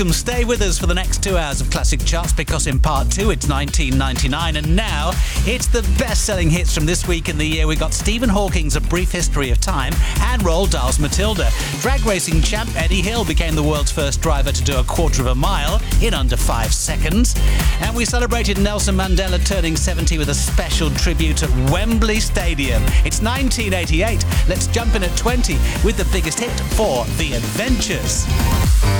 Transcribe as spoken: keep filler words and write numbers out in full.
Stay with us for the next two hours of classic charts, because in part two it's nineteen ninety-nine, and now it's the best-selling hits from this week in the year. We got Stephen Hawking's A Brief History of Time and Roald Dahl's Matilda. Drag racing champ Eddie Hill became the world's first driver to do a quarter of a mile in under five seconds. And we celebrated Nelson Mandela turning seventy with a special tribute at Wembley Stadium. It's nineteen eighty-eight. Let's jump in at twenty with the biggest hit for The Adventures.